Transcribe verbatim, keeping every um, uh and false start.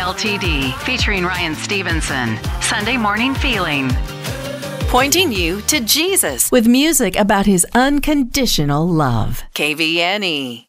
L T D, featuring Ryan Stevenson. Sunday Morning Feeling. Pointing you to Jesus with music about his unconditional love. K V N E.